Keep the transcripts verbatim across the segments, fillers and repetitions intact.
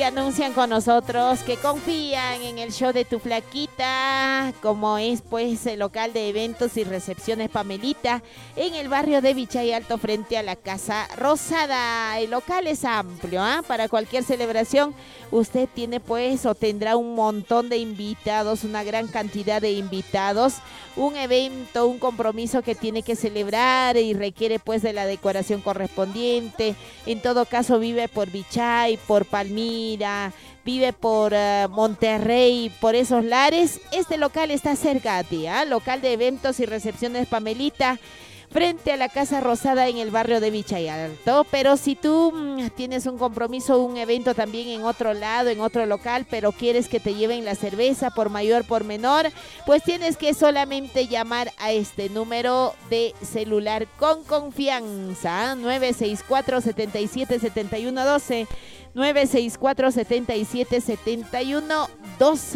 Anuncian con nosotros que confían en el show de tu flaquita, como es pues el local de eventos y recepciones Pamelita, en el barrio de Vichay Alto frente a la Casa Rosada. El local es amplio, ¿eh? Para cualquier celebración usted tiene pues o tendrá un montón de invitados, una gran cantidad de invitados, un evento, un compromiso que tiene que celebrar y requiere pues de la decoración correspondiente. En todo caso vive por Vichay, por Palmira, vive por uh, Monterrey, por esos lares. Este local está cerca a ti, ¿eh? Local de eventos y recepciones Pamelita, frente a la Casa Rosada en el barrio de Vichay Alto. Pero si tú mmm, tienes un compromiso, un evento también en otro lado, en otro local, pero quieres que te lleven la cerveza por mayor, por menor, pues tienes que solamente llamar a este número de celular con confianza, nueve seis cuatro, siete siete, siete uno uno dos, nueve seis cuatro, siete siete, siete uno uno dos.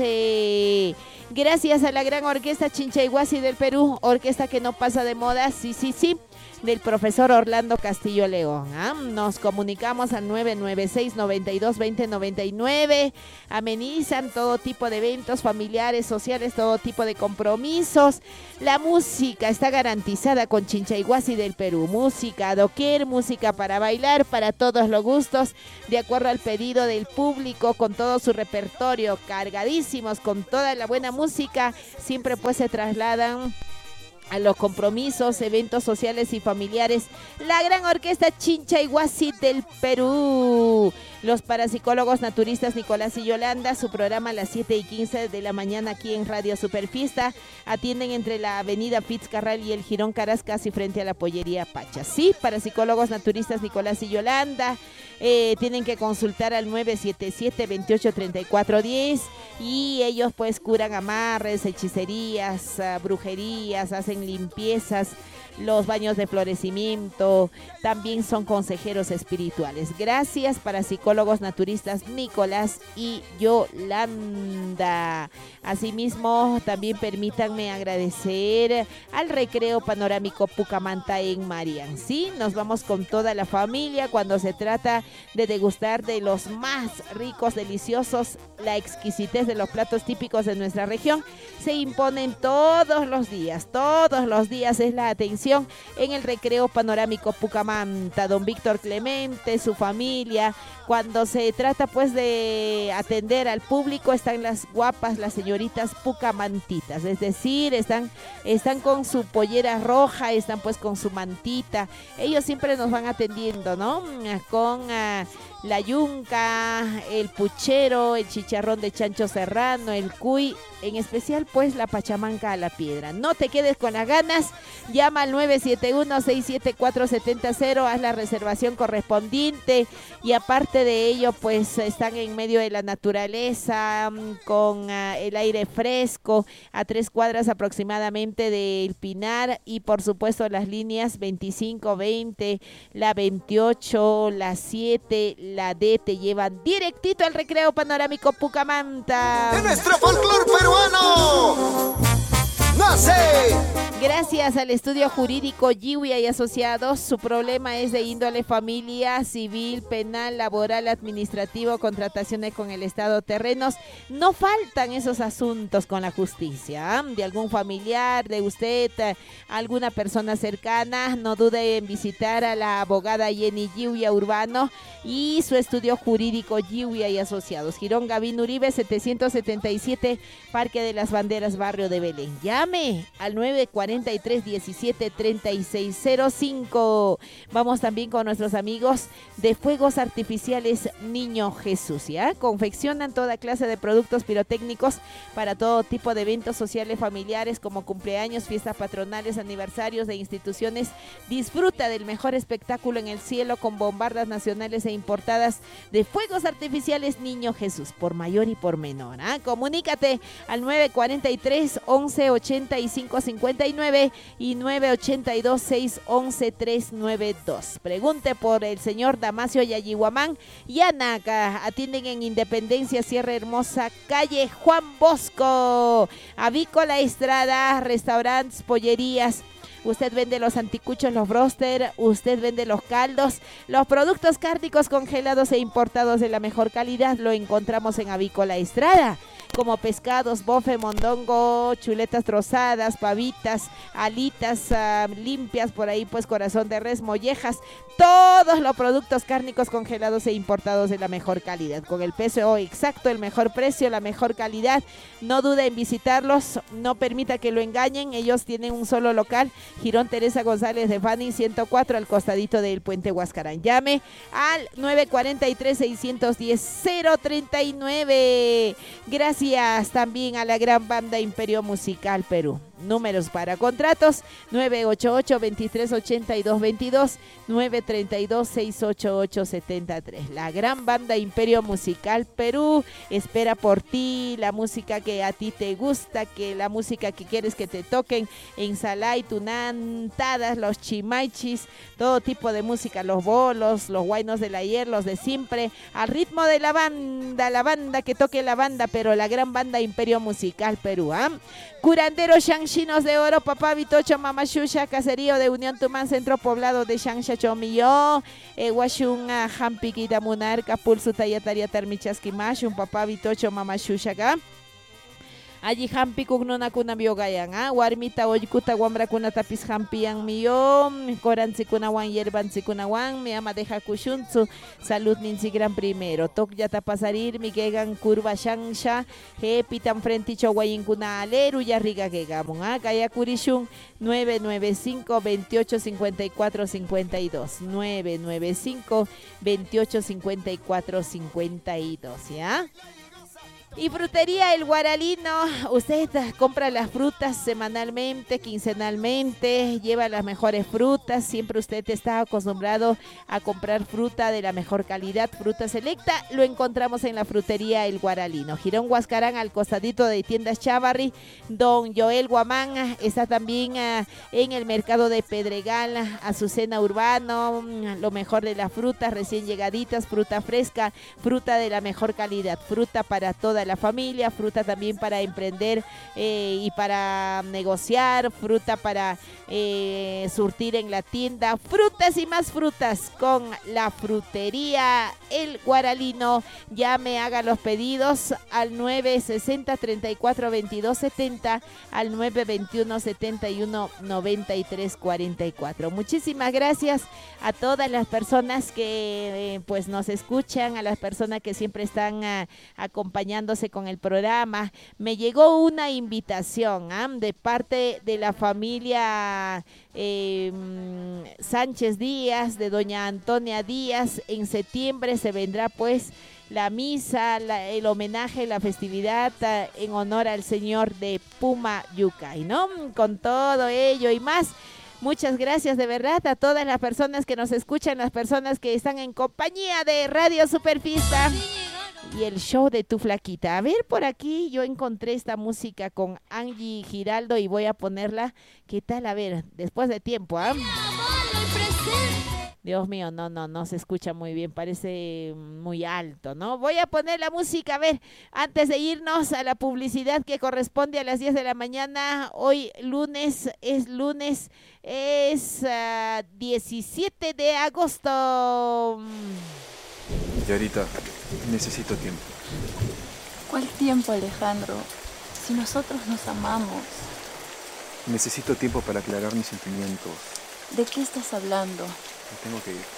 Gracias a la gran orquesta Chinchayhuasi del Perú, orquesta que no pasa de moda, sí, sí, sí, del profesor Orlando Castillo León. ¿eh? Nos comunicamos al nueve nueve seis, noventa y dos, veinte, noventa y nueve. Amenizan todo tipo de eventos familiares, sociales, todo tipo de compromisos. La música está garantizada con Chinchayhuasi del Perú. Música doquier, música para bailar, para todos los gustos, de acuerdo al pedido del público, con todo su repertorio, cargadísimos con toda la buena música. Siempre pues se trasladan a los compromisos, eventos sociales y familiares. La gran orquesta Chinchayhuasi del Perú. Los parapsicólogos naturistas Nicolás y Yolanda, su programa a las siete y quince de la mañana aquí en Radio Superfiesta. Atienden entre la avenida Fitzcarral y el Jirón Carascas y frente a la pollería Pacha. Sí, parapsicólogos naturistas Nicolás y Yolanda. Eh, tienen que consultar al nueve siete siete, veintiocho, treinta y cuatro, diez y ellos pues curan amarres, hechicerías, uh, brujerías, hacen limpiezas, los baños de florecimiento, también son consejeros espirituales. Gracias para psicólogos naturistas Nicolás y Yolanda. Asimismo, también permítanme agradecer al Recreo Panorámico Pucamanta en Marián. Sí, nos vamos con toda la familia cuando se trata de degustar de los más ricos, deliciosos, la exquisitez de los platos típicos de nuestra región. Se imponen todos los días, todos los días es la atención en el Recreo Panorámico Pucamanta. Don Víctor Clemente, su familia, cuando se trata pues de atender al público, están las guapas, las señoritas pucamantitas, es decir, están, están con su pollera roja, están pues con su mantita. Ellos siempre nos van atendiendo, ¿no? Con uh, la yunca, el puchero, el chicharrón de chancho serrano, el cuy, en especial pues la pachamanca a la piedra. No te quedes con las ganas, llama al nueve siete uno, seis siete cuatro, siete cero, haz la reservación correspondiente y aparte de ello pues están en medio de la naturaleza, con uh, el aire fresco, a tres cuadras aproximadamente del Pinar y por supuesto las líneas veinticinco, veinte, la veintiocho, la siete, la D te llevan directito al Recreo Panorámico Pucamanta. ¡De nuestro folclor peruano! ¡Nace! Gracias al estudio jurídico Yiwia y Asociados, su problema es de índole familia, civil, penal, laboral, administrativo, contrataciones con el Estado, terrenos. No faltan esos asuntos con la justicia, ¿eh? De algún familiar, de usted, alguna persona cercana, no dude en visitar a la abogada Jenny Yiwia Urbano y su estudio jurídico Yiwia y Asociados. Girón Gavín Uribe setecientos setenta y siete, Parque de las Banderas, barrio de Belén. Llame al nueve cuatro tres, diecisiete, treinta y seis cero cinco. Vamos también con nuestros amigos de Fuegos Artificiales Niño Jesús, ¿ya? Confeccionan toda clase de productos pirotécnicos para todo tipo de eventos sociales familiares como cumpleaños, fiestas patronales, aniversarios de instituciones. Disfruta del mejor espectáculo en el cielo con bombardas nacionales e importadas de Fuegos Artificiales Niño Jesús, por mayor y por menor. ¿eh? Comunícate al nueve cuatro tres, once, ochenta y cinco, cincuenta y nueve y nueve ochenta y dos, seis once, tres nueve dos. Pregunte por el señor Damasio Yayihuamán y Anaca. Atienden en Independencia, Sierra Hermosa, calle Juan Bosco. Avícola Estrada, restaurantes, pollerías, usted vende los anticuchos, los broster, usted vende los caldos, los productos cárnicos congelados e importados de la mejor calidad, lo encontramos en Avícola Estrada, como pescados, bofe, mondongo, chuletas trozadas, pavitas, alitas uh, limpias, por ahí pues corazón de res, mollejas, todos los productos cárnicos congelados e importados de la mejor calidad, con el peso exacto, el mejor precio, la mejor calidad. No dude en visitarlos, no permita que lo engañen, ellos tienen un solo local, Girón Teresa González de Fanning ciento cuatro, al costadito del puente Huascarán. Llame al nueve cuatro tres, seis uno cero, cero tres nueve. Gracias también a la gran banda Imperio Musical Perú. Números para contratos nueve ocho ocho, dos tres ocho dos, dos nueve tres dos, seis ocho ocho siete tres. La gran banda Imperio Musical Perú espera por ti la música que a ti te gusta, que la música que quieres que te toquen en Salay, Tunantadas, los chimaichis, todo tipo de música, los bolos, los guainos del ayer, los de siempre, al ritmo de la banda, la banda que toque la banda, pero la gran banda Imperio Musical Perú. ¿eh? Curandero Shanxinos de Oro, Papá Vitocho, Mamashusha, Caserío de Unión Tumán, Centro Poblado de Shangsha Chomillo, Eguashun, Hampiquita Munarca, Pulso Tayataria Termichaskimash, Papá Vitocho, Mamashusha acá. Allí hampi kugnuna kuna biogayan, ah, warmita ollkuta wambra kuna tapis hampiyan miyo, koransi kuna wan yerbansi kuna wan, mi ama deja kushunzu, salud ninsi gran primero, tok yata pasarir mi gegan curva shangsha, he pitan frente chowayin kuna aleru ya riga gegamon, ah, kaya kurishun nueve nueve cinco, veintiocho cincuenta y cuatro cincuenta y dos, nueve nueve cinco, veintiocho cincuenta y cuatro cincuenta y dos, ¿ya? Y Frutería El Guaralino, usted compra las frutas semanalmente, quincenalmente, lleva las mejores frutas, siempre usted está acostumbrado a comprar fruta de la mejor calidad, fruta selecta, lo encontramos en la Frutería El Guaralino. Girón Huascarán, al costadito de Tiendas Chavarri, Don Joel Guamán está también uh, en el mercado de Pedregal, Azucena Urbano, lo mejor de las frutas recién llegaditas, fruta fresca, fruta de la mejor calidad, fruta para toda la familia, fruta también para emprender eh, y para negociar, fruta para eh, surtir en la tienda, frutas y más frutas con la Frutería El Guaralino. Ya me haga los pedidos al nueve sesenta, treinta y cuatro, veintidós setenta, al nueve veintiuno, setenta y uno, noventa y tres cuarenta y cuatro. Muchísimas gracias a todas las personas que eh, pues nos escuchan, a las personas que siempre están uh, acompañándose con el programa. Me llegó una invitación ¿eh? de parte de la familia eh, Sánchez Díaz, de doña Antonia Díaz. En septiembre se vendrá pues la misa, la, el homenaje, la festividad uh, en honor al señor de Puma Yucay, ¿no? Con todo ello y más. Muchas gracias de verdad a todas las personas que nos escuchan, las personas que están en compañía de Radio Superpista y el show de Tu Flaquita. A ver, por aquí yo encontré esta música con Angie Giraldo y voy a ponerla. ¿Qué tal? A ver, después de tiempo, ¿ah? ¿eh? Dios mío, no, no, no se escucha muy bien, parece muy alto, ¿no? Voy a poner la música, a ver, antes de irnos a la publicidad que corresponde a las diez de la mañana, hoy lunes, es lunes, es uh, diecisiete de agosto. Yarita, necesito tiempo. ¿Cuál tiempo, Alejandro? Si nosotros nos amamos. Necesito tiempo para aclarar mis sentimientos. ¿De qué estás hablando? Me tengo que ir.